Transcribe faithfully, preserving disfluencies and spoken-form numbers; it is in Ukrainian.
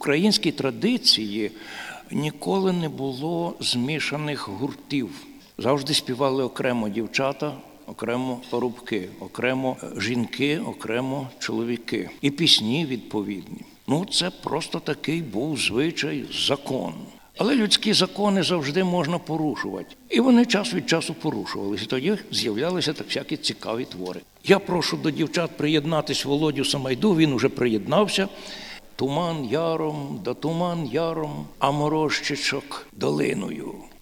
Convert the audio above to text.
українській традиції ніколи не було змішаних гуртів. Завжди співали окремо дівчата, окремо парубки, окремо жінки, окремо чоловіки. І пісні відповідні. Ну, це просто такий був звичай, закон. Але людські закони завжди можна порушувати. І вони час від часу порушувалися. І тоді з'являлися так всякі цікаві твори. Я прошу до дівчат приєднатись Володю Самайду, він уже приєднався. Туман яром, да туман яром, а морозчичок долиною.